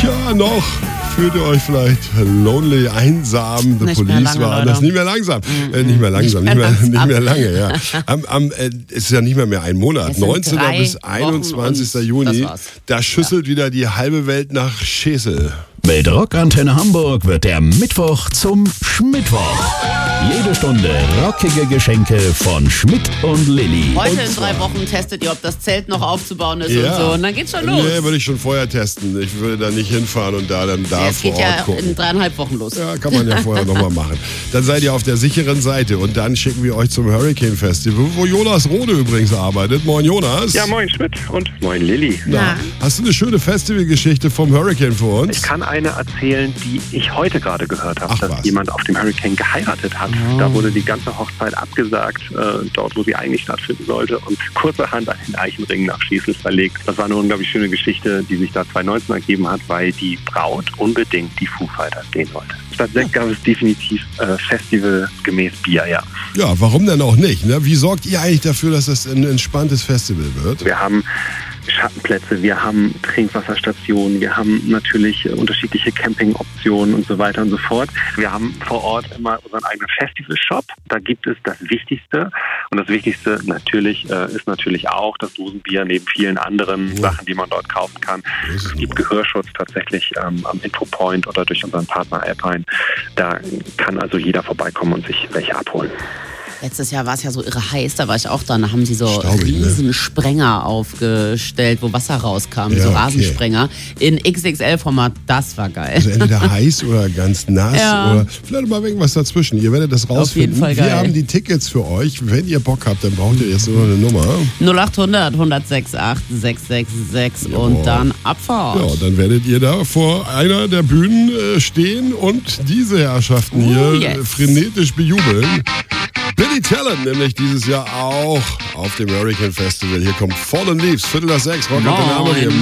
Tja, noch fühlt ihr euch vielleicht lonely, einsam. The Police waren das. Nicht mehr langsam. Nicht mehr langsam. Nicht mehr lange, ja. Es ist ja nicht mehr ein Monat. 19. bis 21. Juni. Da schüsselt wieder die halbe Welt nach Schesel. Mit Rockantenne Hamburg wird der Mittwoch zum Schmittwoch. Jede Stunde rockige Geschenke von Schmidt und Lilly. Heute in 3 Wochen testet ihr, ob das Zelt noch aufzubauen ist und so. Und dann geht's schon los. Nee, würde ich schon vorher testen. Ich würde da nicht hinfahren und dann da vor Ort gucken. Es geht ja in 3,5 Wochen los. Ja, kann man ja vorher nochmal machen. Dann seid ihr auf der sicheren Seite und dann schicken wir euch zum Hurricane Festival, wo Jonas Rode übrigens arbeitet. Moin Jonas. Ja, moin Schmidt und moin Lilly. Na, hast du eine schöne Festivalgeschichte vom Hurricane für uns? Ich kann eine erzählen, die ich heute gerade gehört habe, dass jemand auf dem Hurricane geheiratet hat. Oh. Da wurde die ganze Hochzeit abgesagt, dort, wo sie eigentlich stattfinden sollte, und kurzerhand an den Eichenring nach Schesel verlegt. Das war eine unglaublich schöne Geschichte, die sich da 2019 ergeben hat, weil die Braut unbedingt die Foo Fighters sehen wollte. Statt Sekt gab es definitiv Festival gemäß Bier, ja. Ja, warum denn auch nicht? Ne? Wie sorgt ihr eigentlich dafür, dass das ein entspanntes Festival wird? Wir haben Schattenplätze, wir haben Trinkwasserstationen, wir haben natürlich unterschiedliche Campingoptionen und so weiter und so fort. Wir haben vor Ort immer unseren eigenen Festival-Shop. Da gibt es das Wichtigste. Und das Wichtigste natürlich ist natürlich auch das Dosenbier neben vielen anderen Sachen, die man dort kaufen kann. Es gibt Gehörschutz tatsächlich am Infopoint oder durch unseren Partner Alpine. Da kann also jeder vorbeikommen und sich welche abholen. Letztes Jahr war es ja so irre heiß, da war ich auch da. Da haben sie so Riesensprenger aufgestellt, wo Wasser rauskam, so Rasensprenger in XXL-Format. Das war geil. Also entweder heiß oder ganz nass oder vielleicht mal irgendwas dazwischen. Ihr werdet das rausfinden. Auf jeden Fall geil. Wir haben die Tickets für euch. Wenn ihr Bock habt, dann braucht ihr jetzt nur eine Nummer. 0800 106 666 und dann Abfahrt. Ja, dann werdet ihr da vor einer der Bühnen stehen und diese Herrschaften hier frenetisch bejubeln. Billy Talent nämlich dieses Jahr auch auf dem Hurricane Festival. Hier kommt Fallen Leaves, 5:45, Rock auf den Hamburg.